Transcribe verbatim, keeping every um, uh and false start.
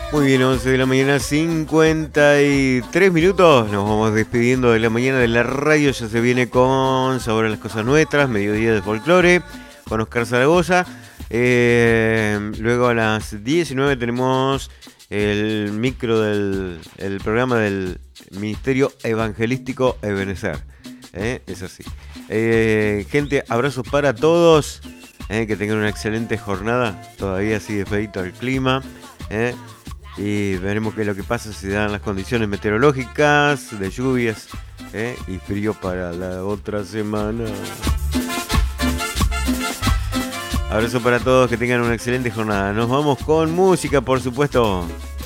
Muy bien, once de la mañana, cincuenta y tres minutos. Nos vamos despidiendo de la mañana de la radio. Ya se viene con Sabor a las Cosas Nuestras, mediodía de folclore, con Oscar Zaragoza. Eh, luego a las diecinueve tenemos el micro del el programa del Ministerio Evangelístico Ebenezer. ¿Eh? Es así. Eh, gente, abrazos para todos. Eh, que tengan una excelente jornada. Todavía sigue feito el clima. Eh. Y veremos qué es lo que pasa, si dan las condiciones meteorológicas, de lluvias, ¿eh? Y frío para la otra semana. Abrazo para todos, que tengan una excelente jornada. Nos vamos con música, por supuesto.